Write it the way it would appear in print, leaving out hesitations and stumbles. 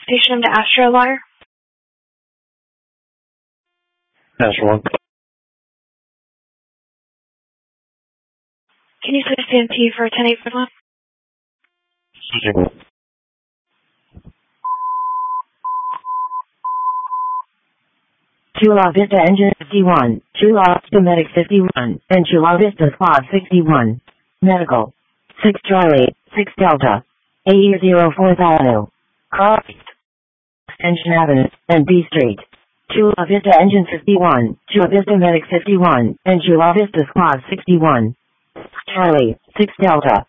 Station to Astrolire. Astro 1. Can you switch to MP for 10-851? Switching. Chula Vista Engine 51, Chula Vista Medic 51, and Chula Vista Squad 61. Medical. 6 Charlie, 6 Delta. AE 04th Avenue. Cross Extension Avenue, and B Street. Chula Vista Engine 51, Chula Vista Medic 51, and Chula Vista Squad 61. Charlie, 6 Delta.